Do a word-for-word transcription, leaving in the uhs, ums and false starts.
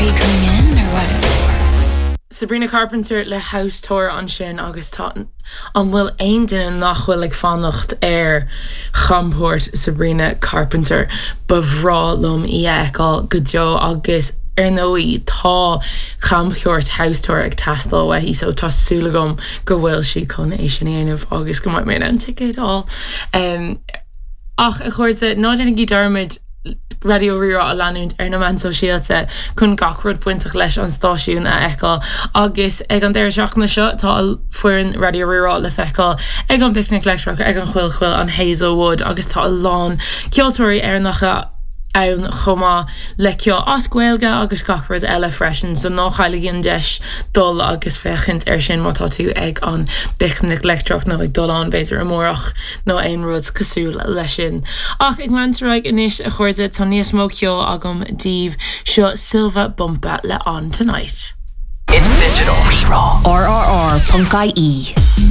Are you coming in or what? Sabrina Carpenter le house tour an sin agus tá an bhfuil aon duine nachhfuil ag fannacht ar champóirt Sabrina Carpenter bhrálum í eáil go deo agus ar nóí tá champóirt house tour ag tastal wehí so tásúla gom go bhfuil si chun é sin aanamh agus go maiid mé an ticket á. Um, ach a chuirte ná déna í darmid Radio Rira a leanúnt ar na man sosialte chun gachrod buintach leis an stáisiún a eáil agus ag an deir seach na seo tá fuarin Radio Rira le feáil ag an picnic leicreach ag an chfuil chfuil an Hazelwood agus tá lán ceoltóirí ar nacha ann chomá le cio ascuilga agus gachrod eile freisin so nach chailíonn deis dul agus fechint ar sin má tá tú ag an picnic leicreach nó ag dul an béidir amórach nó aon rud cosúil lei sin. Ach ag mantraig inis a chuirde tá níos mó cio agam díobh seo Silva Bumpa le On Tonight. It's digital. R R R dot I E